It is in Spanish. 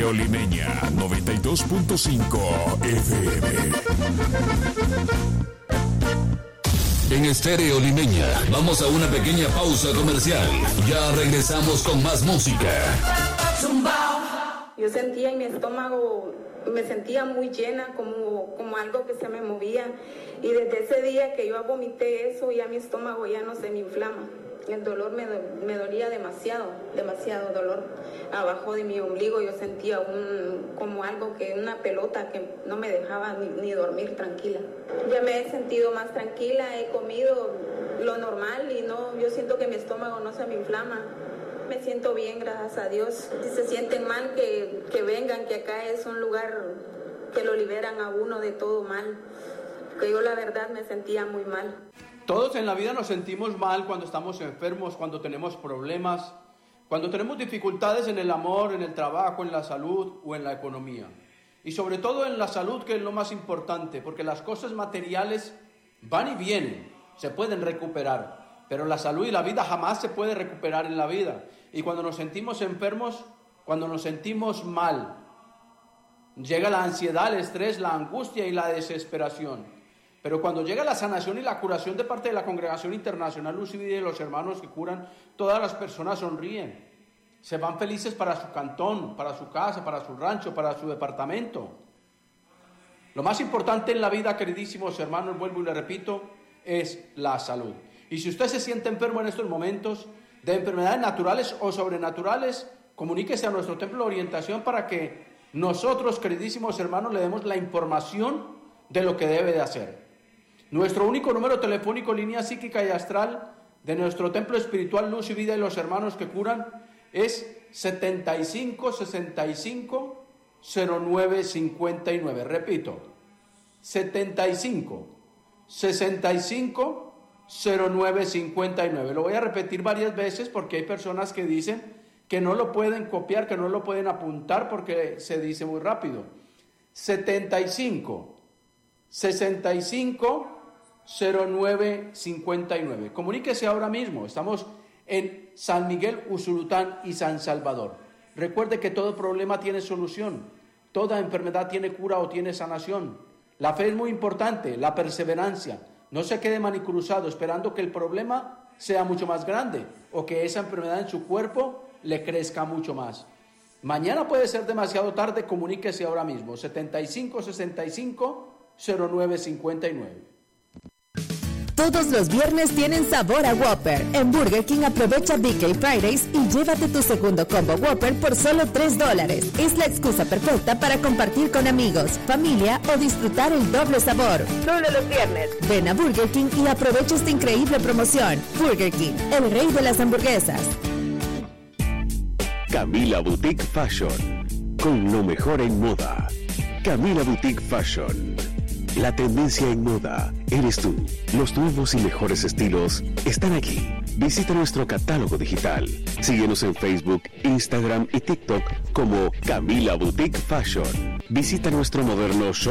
Estéreo Limeña 92.5 FM. En Estéreo Limeña vamos a una pequeña pausa comercial. Ya regresamos con más música. Yo sentía en mi estómago, me sentía muy llena, como algo que se me movía. Y desde ese día que yo vomité eso, ya mi estómago ya no se me inflama. El dolor me dolía demasiado dolor. Abajo de mi ombligo yo sentía como algo una pelota que no me dejaba ni dormir tranquila. Ya me he sentido más tranquila, he comido lo normal y yo siento que mi estómago no se me inflama. Me siento bien, gracias a Dios. Si se sienten mal, que vengan, que acá es un lugar que lo liberan a uno de todo mal. Que yo la verdad me sentía muy mal. Todos en la vida nos sentimos mal cuando estamos enfermos, cuando tenemos problemas, cuando tenemos dificultades en el amor, en el trabajo, en la salud o en la economía. Y sobre todo en la salud, que es lo más importante, porque las cosas materiales van y vienen, se pueden recuperar, pero la salud y la vida jamás se puede recuperar en la vida. Y cuando nos sentimos enfermos, cuando nos sentimos mal, llega la ansiedad, el estrés, la angustia y la desesperación. Pero cuando llega la sanación y la curación de parte de la Congregación Internacional Luz y Vida y los hermanos que curan, todas las personas sonríen. Se van felices para su cantón, para su casa, para su rancho, para su departamento. Lo más importante en la vida, queridísimos hermanos, vuelvo y le repito, es la salud. Y si usted se siente enfermo en estos momentos de enfermedades naturales o sobrenaturales, comuníquese a nuestro templo de orientación para que nosotros, queridísimos hermanos, le demos la información de lo que debe de hacer. Nuestro único número telefónico, línea psíquica y astral de nuestro templo espiritual Luz y Vida y los hermanos que curan es 75 65 09 59. Repito, 75 65 09 59. Lo voy a repetir varias veces porque hay personas que dicen que no lo pueden copiar, que no lo pueden apuntar porque se dice muy rápido. 75 65 09 59. Comuníquese ahora mismo. Estamos en San Miguel, Usulután y San Salvador. Recuerde que todo problema tiene solución. Toda enfermedad tiene cura o tiene sanación. La fe es muy importante, la perseverancia. No se quede manicruzado esperando que el problema sea mucho más grande o que esa enfermedad en su cuerpo le crezca mucho más. Mañana puede ser demasiado tarde, comuníquese ahora mismo. 75 65 09 59. Todos los viernes tienen sabor a Whopper. En Burger King aprovecha BK Fridays y llévate tu segundo combo Whopper por solo $3. Es la excusa perfecta para compartir con amigos, familia o disfrutar el doble sabor. Solo los viernes. Ven a Burger King y aprovecha esta increíble promoción. Burger King, el rey de las hamburguesas. Camila Boutique Fashion, con lo mejor en moda. Camila Boutique Fashion. La tendencia en moda eres tú. Los nuevos y mejores estilos están aquí. Visita nuestro catálogo digital. Síguenos en Facebook, Instagram y TikTok como Camila Boutique Fashion. Visita nuestro moderno shop